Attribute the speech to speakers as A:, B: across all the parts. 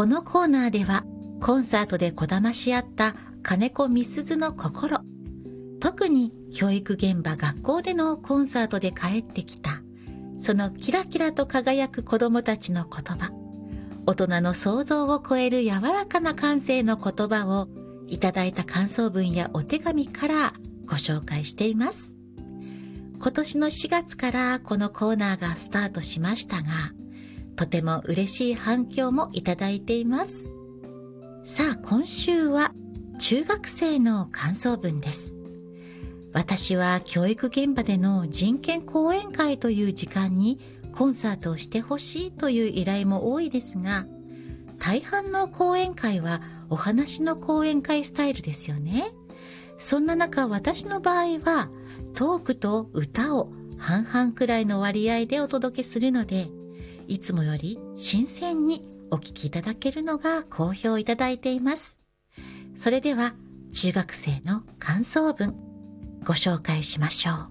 A: このコーナーではコンサートでこだまし合った金子みすずの心、特に教育現場学校でのコンサートで帰ってきたそのキラキラと輝く子どもたちの言葉、大人の想像を超える柔らかな感性の言葉をいただいた感想文やお手紙からご紹介しています。今年の4月からこのコーナーがスタートしましたが、とても嬉しい反響もいただいています。さあ、今週は中学生の感想文です。私は教育現場での人権講演会という時間にコンサートをしてほしいという依頼も多いですが、大半の講演会はお話の講演会スタイルですよね。そんな中、私の場合はトークと歌を半々くらいの割合でお届けするので、いつもより新鮮にお聞きいただけるのが好評いただいています。それでは中学生の感想文ご紹介しましょう。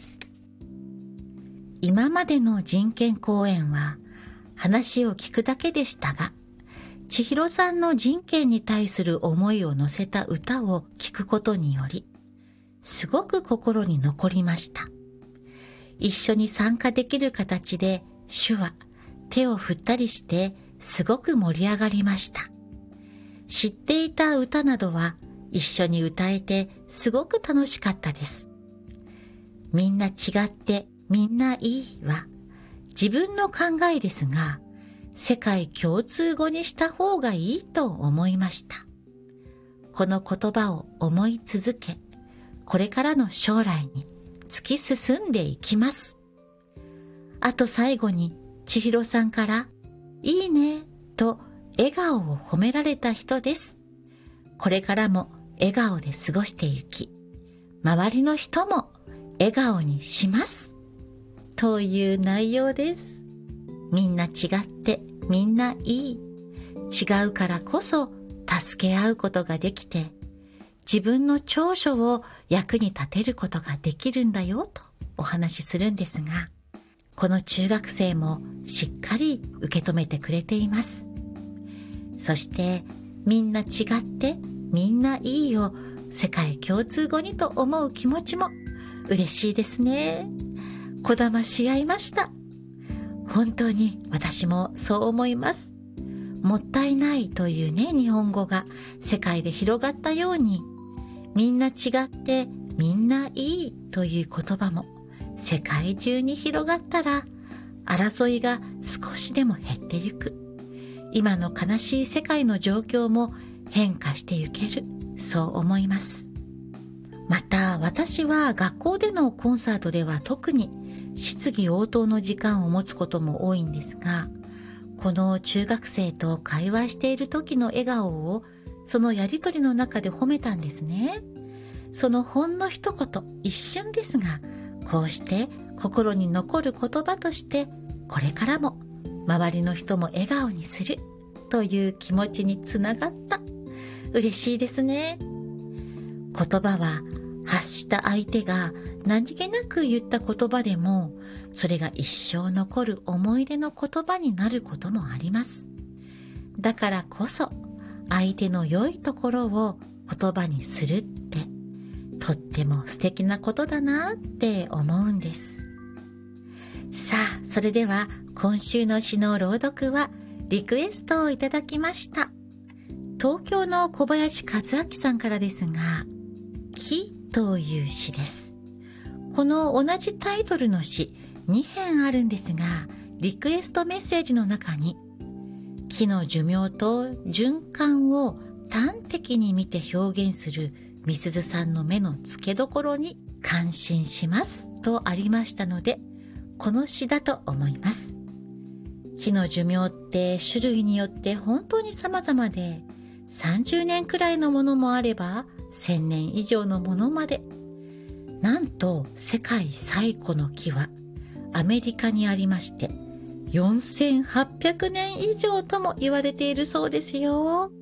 A: 今までの人権講演は話を聞くだけでしたが、千尋さんの人権に対する思いを乗せた歌を聞くことにより、すごく心に残りました。一緒に参加できる形で手話、手を振ったりしてすごく盛り上がりました。知っていた歌などは一緒に歌えてすごく楽しかったです。みんな違ってみんないいは自分の考えですが、世界共通語にした方がいいと思いました。この言葉を思い続け、これからの将来に突き進んでいきます。あと最後に千尋さんからいいねと笑顔を褒められた人です。これからも笑顔で過ごしていき、周りの人も笑顔にしますという内容です。みんな違ってみんないい。違うからこそ助け合うことができて、自分の長所を役に立てることができるんだよとお話しするんですが、この中学生もしっかり受け止めてくれています。そしてみんな違ってみんないいを世界共通語にと思う気持ちも嬉しいですね。こだまし合いました。本当に私もそう思います。もったいないというね、日本語が世界で広がったように、みんな違ってみんないいという言葉も世界中に広がったら、争いが少しでも減ってゆく。今の悲しい世界の状況も変化してゆける、そう思います。また私は学校でのコンサートでは特に質疑応答の時間を持つことも多いんですが、この中学生と会話している時の笑顔をそのやりとりの中で褒めたんですね。そのほんの一言、一瞬ですが、こうして心に残る言葉として、これからも周りの人も笑顔にするという気持ちにつながった。嬉しいですね。言葉は発した相手が何気なく言った言葉でも、それが一生残る思い出の言葉になることもあります。だからこそ相手の良いところを言葉にするってとっても素敵なことだなって思うんです。さあ、それでは今週の詩の朗読はリクエストをいただきました。東京の小林和明さんからですが、木という詩です。この同じタイトルの詩2編あるんですが、リクエストメッセージの中に木の寿命と循環を端的に見て表現するみすずさんの目の付けどころに感心しますとありましたので、この詩だと思います。木の寿命って種類によって本当に様々で、30年くらいのものもあれば1000年以上のものまで。なんと世界最古の木はアメリカにありまして、4800年以上とも言われているそうですよ。